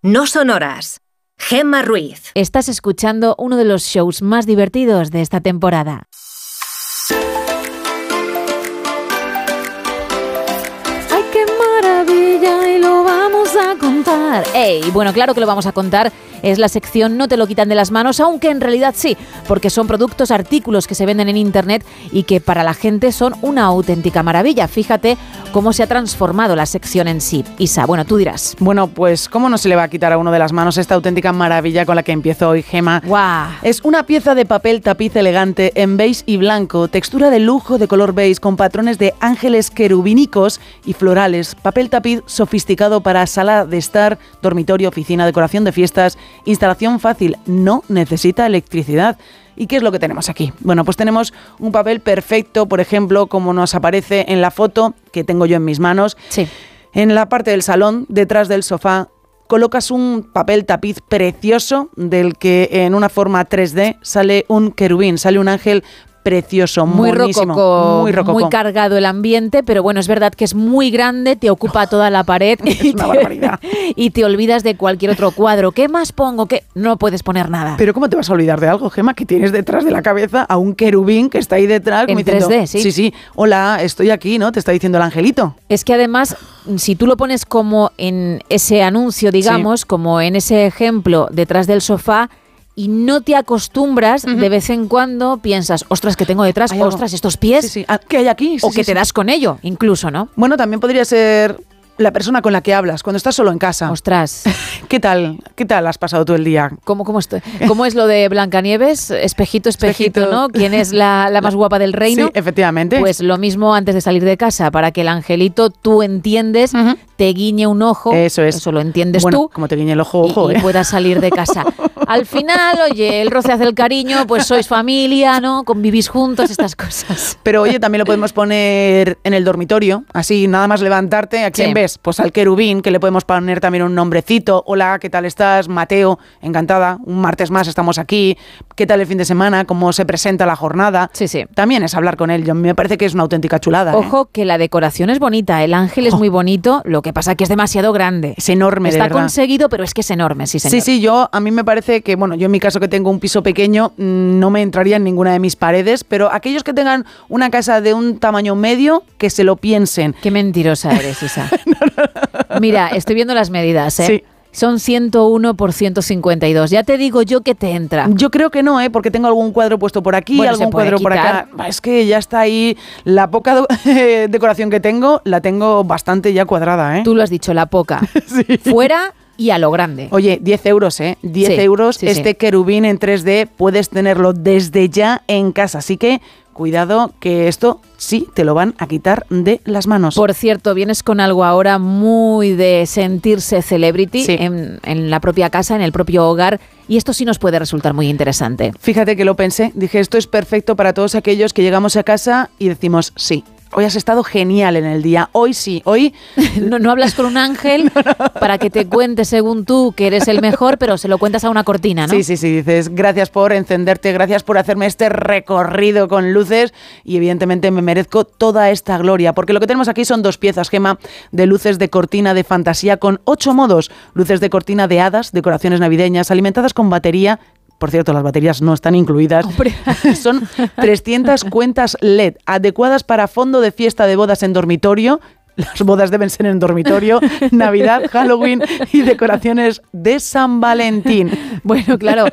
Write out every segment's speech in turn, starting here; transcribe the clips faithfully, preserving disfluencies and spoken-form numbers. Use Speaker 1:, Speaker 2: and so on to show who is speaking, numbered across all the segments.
Speaker 1: No sonoras. Gemma Ruiz.
Speaker 2: Estás escuchando uno de los shows más divertidos de esta temporada. ¡Ay, qué maravilla! Y lo vamos a contar. ¡Ey! Bueno, claro que lo vamos a contar. Es la sección No te lo quitan de las manos, aunque en realidad sí, porque son productos, artículos que se venden en internet y que para la gente son una auténtica maravilla. Fíjate cómo se ha transformado la sección en sí. Isa, bueno, tú dirás.
Speaker 3: Bueno, pues ¿cómo no se le va a quitar a uno de las manos esta auténtica maravilla con la que empiezo hoy, Gemma?
Speaker 2: ¡Guau!
Speaker 3: Es una pieza de papel tapiz elegante en beige y blanco, textura de lujo de color beige con patrones de ángeles querubínicos y florales, papel tapiz sofisticado para sala de estar, dormitorio, oficina, decoración de fiestas. Instalación fácil, no necesita electricidad. ¿Y qué es lo que tenemos aquí? Bueno, pues tenemos un papel perfecto, por ejemplo, como nos aparece en la foto que tengo yo en mis manos.
Speaker 2: Sí.
Speaker 3: En la parte del salón, detrás del sofá, colocas un papel tapiz precioso del que en una forma tres D sale un querubín, sale un ángel precioso,
Speaker 2: muy
Speaker 3: monísimo,
Speaker 2: rococó,
Speaker 3: muy rococó.
Speaker 2: Muy cargado el ambiente, pero bueno, es verdad que es muy grande, te ocupa toda la pared.
Speaker 3: Es
Speaker 2: y
Speaker 3: una
Speaker 2: te,
Speaker 3: barbaridad.
Speaker 2: Y te olvidas de cualquier otro cuadro. ¿Qué más pongo? ¿Qué? No puedes poner nada.
Speaker 3: Pero ¿cómo te vas a olvidar de algo, Gemma? Que tienes detrás de la cabeza a un querubín que está ahí detrás.
Speaker 2: En
Speaker 3: diciendo,
Speaker 2: tres D, sí.
Speaker 3: Sí, sí. Hola, estoy aquí, ¿no? Te está diciendo el angelito.
Speaker 2: Es que además, si tú lo pones como en ese anuncio, digamos, sí, como en ese ejemplo detrás del sofá, y no te acostumbras, uh-huh, de vez en cuando piensas, ostras, ¿qué tengo detrás? Ostras, estos pies.
Speaker 3: Sí, sí. Ah, ¿qué hay aquí? Sí,
Speaker 2: o que
Speaker 3: sí,
Speaker 2: te
Speaker 3: sí.
Speaker 2: das con ello, incluso, ¿no?
Speaker 3: Bueno, también podría ser la persona con la que hablas cuando estás solo en casa.
Speaker 2: Ostras.
Speaker 3: ¿Qué tal? ¿Qué tal has pasado todo el día?
Speaker 2: ¿Cómo, cómo, estoy? ¿Cómo es lo de Blancanieves? Espejito, espejito, espejito. ¿No? ¿Quién es la, la más guapa del reino?
Speaker 3: Sí, efectivamente.
Speaker 2: Pues lo mismo antes de salir de casa, para que el angelito, tú entiendes, uh-huh, te guiñe un ojo.
Speaker 3: Eso es.
Speaker 2: Eso lo entiendes
Speaker 3: bueno,
Speaker 2: tú.
Speaker 3: Como te guiñe el ojo, ojo.
Speaker 2: Y,
Speaker 3: ¿eh?
Speaker 2: y puedas salir de casa. Al final, oye, el roce hace el cariño, pues sois familia, ¿no? Convivís juntos, estas cosas.
Speaker 3: Pero oye, también lo podemos poner en el dormitorio, así nada más levantarte. ¿A quién sí. ves? Pues al querubín, que le podemos poner también un nombrecito. Hola, ¿qué tal estás? Mateo, encantada. Un martes más estamos aquí. ¿Qué tal el fin de semana? ¿Cómo se presenta la jornada?
Speaker 2: Sí, sí.
Speaker 3: También es hablar con él. Yo, me parece que es una auténtica chulada.
Speaker 2: Ojo,
Speaker 3: ¿eh?
Speaker 2: que la decoración es bonita. El ángel es oh. muy bonito. Lo que pasa es que es demasiado grande.
Speaker 3: Es enorme,
Speaker 2: Está
Speaker 3: de verdad.
Speaker 2: conseguido, pero es que es enorme, sí, señor.
Speaker 3: Sí, sí, yo, a mí me parece que, bueno, yo en mi caso que tengo un piso pequeño, no me entraría en ninguna de mis paredes, pero aquellos que tengan una casa de un tamaño medio, que se lo piensen.
Speaker 2: Qué mentirosa eres, Isa. no, no, no. Mira, estoy viendo las medidas, ¿eh?
Speaker 3: Sí.
Speaker 2: Son ciento uno por ciento cincuenta y dos. Ya te digo yo que te entra.
Speaker 3: Yo creo que no, ¿eh? Porque tengo algún cuadro puesto por aquí,
Speaker 2: bueno,
Speaker 3: algún cuadro
Speaker 2: quitar.
Speaker 3: por acá. Es que ya está ahí. La poca do- decoración que tengo, la tengo bastante ya cuadrada, ¿eh?
Speaker 2: Tú lo has dicho, la poca.
Speaker 3: Sí.
Speaker 2: Fuera y a lo grande.
Speaker 3: Oye, diez euros, ¿eh? diez
Speaker 2: sí,
Speaker 3: euros.
Speaker 2: Sí,
Speaker 3: este
Speaker 2: sí.
Speaker 3: querubín en tres D puedes tenerlo desde ya en casa. Así que cuidado, que esto sí te lo van a quitar de las manos.
Speaker 2: Por cierto, vienes con algo ahora muy de sentirse celebrity
Speaker 3: sí.
Speaker 2: en, en la propia casa, en el propio hogar, y esto sí nos puede resultar muy interesante.
Speaker 3: Fíjate que lo pensé, dije, esto es perfecto para todos aquellos que llegamos a casa y decimos sí. Hoy has estado genial en el día. Hoy sí, hoy...
Speaker 2: No, no hablas con un ángel no, no. para que te cuente según tú que eres el mejor, pero se lo cuentas a una cortina, ¿no?
Speaker 3: Sí, sí, sí. Dices, gracias por encenderte, gracias por hacerme este recorrido con luces y evidentemente me merezco toda esta gloria. Porque lo que tenemos aquí son dos piezas, Gemma, de luces de cortina de fantasía con ocho modos. Luces de cortina de hadas, decoraciones navideñas, alimentadas con batería. Por cierto, las baterías no están incluidas. Son trescientas cuentas L E D, adecuadas para fondo de fiesta de bodas en dormitorio. Las bodas deben ser en dormitorio, Navidad, Halloween y decoraciones de San Valentín.
Speaker 2: Bueno, claro,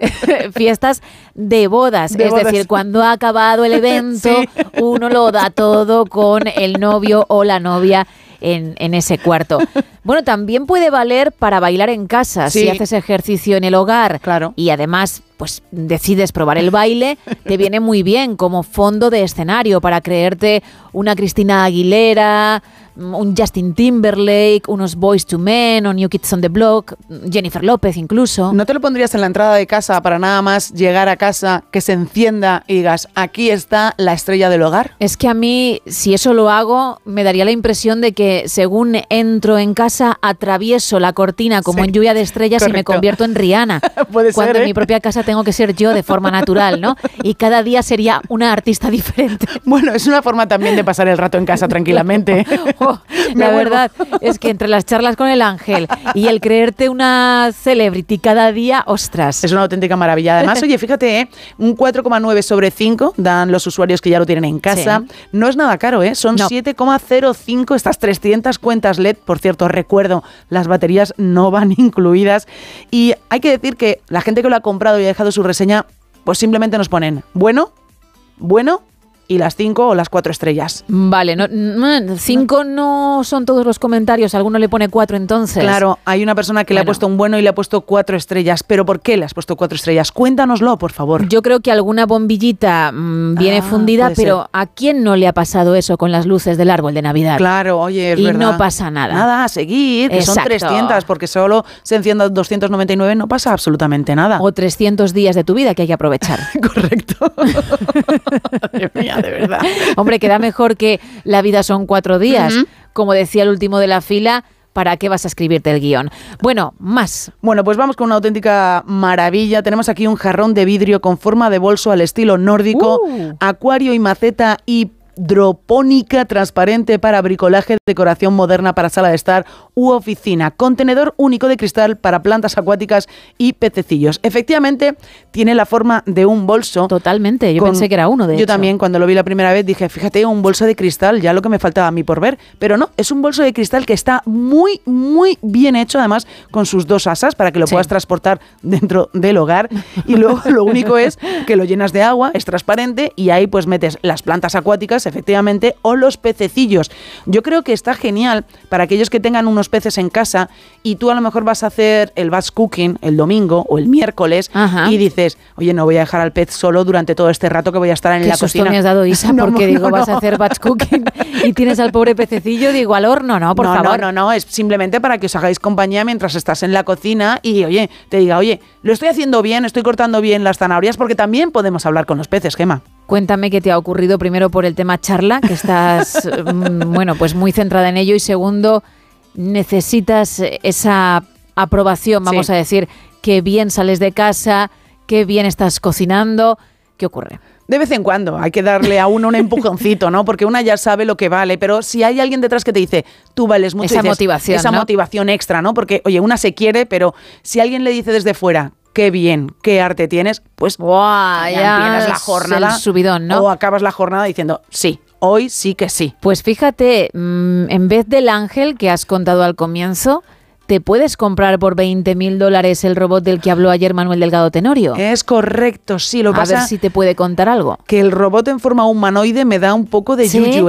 Speaker 2: fiestas de bodas.
Speaker 3: De
Speaker 2: es
Speaker 3: bodas.
Speaker 2: decir, cuando ha acabado el evento, sí. uno lo da todo con el novio o la novia en, en ese cuarto. Bueno, también puede valer para bailar en casa,
Speaker 3: sí.
Speaker 2: si haces ejercicio en el hogar.
Speaker 3: Claro.
Speaker 2: Y además, pues decides probar el baile, te viene muy bien como fondo de escenario para creerte una Cristina Aguilera, un Justin Timberlake, unos Boyz two Men o New Kids on the Block, Jennifer López incluso.
Speaker 3: ¿No te lo pondrías en la entrada de casa para nada más llegar a casa, que se encienda y digas, aquí está la estrella del hogar?
Speaker 2: Es que a mí, si eso lo hago, me daría la impresión de que según entro en casa, atravieso la cortina como sí, en Lluvia de Estrellas
Speaker 3: correcto.
Speaker 2: Y me convierto en Rihanna.
Speaker 3: Puede
Speaker 2: Cuando
Speaker 3: ser, ¿eh?
Speaker 2: en mi propia casa tengo que ser yo de forma natural, ¿no? Y cada día sería una artista diferente.
Speaker 3: Bueno, es una forma también de pasar el rato en casa tranquilamente.
Speaker 2: Jo, la verdad es que entre las charlas con el ángel y el creerte una celebrity cada día, ostras.
Speaker 3: Es una auténtica maravilla. Además, oye, fíjate, ¿eh? un cuatro coma nueve sobre cinco dan los usuarios que ya lo tienen en casa. Sí. No es nada caro, ¿eh? Son no. siete coma cero cinco estas trescientas cuentas L E D. Por cierto, recuerdo, las baterías no van incluidas. Y hay que decir que la gente que lo ha comprado y ha dejado su reseña, pues simplemente nos ponen bueno, bueno y las cinco o las cuatro estrellas.
Speaker 2: Vale, no, no, cinco no son todos los comentarios, alguno le pone cuatro entonces.
Speaker 3: Claro, hay una persona que bueno. le ha puesto un bueno y le ha puesto cuatro estrellas, pero ¿por qué le has puesto cuatro estrellas? Cuéntanoslo, por favor.
Speaker 2: Yo creo que alguna bombillita mmm, viene ah, fundida, pero ser. ¿a quién no le ha pasado eso con las luces del árbol de Navidad?
Speaker 3: Claro, oye, es
Speaker 2: y
Speaker 3: verdad.
Speaker 2: Y no pasa nada.
Speaker 3: Nada, a seguir, que Exacto. son trescientas, porque solo se enciendan doscientos noventa y nueve, no pasa absolutamente nada.
Speaker 2: O trescientos días de tu vida que hay que aprovechar.
Speaker 3: Correcto. Madre mía, de verdad.
Speaker 2: Hombre, queda mejor que la vida son cuatro días. Uh-huh. Como decía el último de la fila, ¿para qué vas a escribirte el guión? Bueno, más.
Speaker 3: Bueno, pues vamos con una auténtica maravilla. Tenemos aquí un jarrón de vidrio con forma de bolso al estilo nórdico, uh. acuario y maceta hidropónica transparente para bricolaje, decoración moderna para sala de estar u oficina. Contenedor único de cristal para plantas acuáticas y pececillos. Efectivamente, tiene la forma de un bolso.
Speaker 2: Totalmente, yo con, pensé que era uno de
Speaker 3: Yo
Speaker 2: hecho.
Speaker 3: también, cuando lo vi la primera vez, dije, fíjate, un bolso de cristal, ya lo que me faltaba a mí por ver. Pero no, es un bolso de cristal que está muy, muy bien hecho, además, con sus dos asas para que lo sí. puedas transportar dentro del hogar. Y luego lo único es que lo llenas de agua, es transparente, y ahí pues metes las plantas acuáticas, efectivamente, o los pececillos. Yo creo que está genial para aquellos que tengan unos peces en casa y tú a lo mejor vas a hacer el batch cooking el domingo o el miércoles. Ajá. Y dices, oye, no voy a dejar al pez solo durante todo este rato que voy a estar en
Speaker 2: Qué
Speaker 3: la
Speaker 2: susto
Speaker 3: cocina.
Speaker 2: Me has dado, Isa,
Speaker 3: no,
Speaker 2: porque
Speaker 3: no,
Speaker 2: digo,
Speaker 3: no.
Speaker 2: vas a hacer batch cooking y tienes al pobre pececillo, digo, al horno, no, por
Speaker 3: no,
Speaker 2: favor.
Speaker 3: No, no, no, es simplemente para que os hagáis compañía mientras estás en la cocina y, oye, te diga, oye, lo estoy haciendo bien, estoy cortando bien las zanahorias, porque también podemos hablar con los peces, Gemma.
Speaker 2: Cuéntame qué te ha ocurrido, primero por el tema charla, que estás, bueno, pues muy centrada en ello, y segundo, necesitas esa aprobación, vamos sí. a decir, que bien sales de casa, que bien estás cocinando. ¿Qué ocurre?
Speaker 3: De vez en cuando hay que darle a uno un empujoncito, ¿no? Porque una ya sabe lo que vale, pero si hay alguien detrás que te dice, tú vales mucho,
Speaker 2: esa
Speaker 3: dices,
Speaker 2: motivación,
Speaker 3: esa
Speaker 2: ¿no?
Speaker 3: motivación extra, ¿no? Porque, oye, una se quiere, pero si alguien le dice desde fuera, qué bien, qué arte tienes, pues
Speaker 2: Buah, ya,
Speaker 3: ya empiezas la jornada,
Speaker 2: el subidón, ¿no?
Speaker 3: O acabas la jornada diciendo, sí, hoy sí que sí.
Speaker 2: Pues fíjate, mmm, en vez del ángel que has contado al comienzo, ¿te puedes comprar por veinte mil dólares el robot del que habló ayer Manuel Delgado Tenorio?
Speaker 3: Es correcto, sí. Lo
Speaker 2: a
Speaker 3: pasa
Speaker 2: ver si te puede contar algo.
Speaker 3: Que el robot en forma humanoide me da un poco de
Speaker 2: ¿Sí?
Speaker 3: yuyu.